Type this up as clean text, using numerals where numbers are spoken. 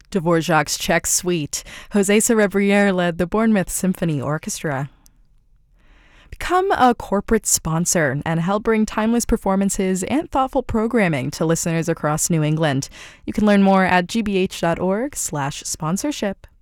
Dvorak's Czech Suite. José Cerebriere led the Bournemouth Symphony Orchestra. Become a corporate sponsor and help bring timeless performances and thoughtful programming to listeners across New England. You can learn more at gbh.org/sponsorship.